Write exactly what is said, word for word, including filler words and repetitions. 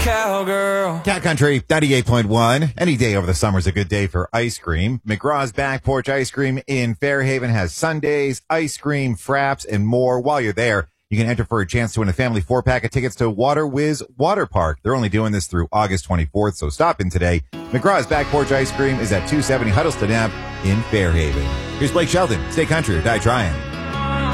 cowgirl. Cat Country ninety-eight point one. Any day over the summer is a good day for ice cream. McGraw's Back Porch Ice Cream in Fairhaven has sundaes, ice cream, fraps, and more. While you're there, you can enter for a chance to win a family four-pack of tickets to Water Whiz Water Park. They're only doing this through August twenty-fourth, so stop in today. McGraw's Back Porch Ice Cream is at two seventy Huddleston Ave in Fairhaven. Here's Blake Sheldon. Stay country or die trying.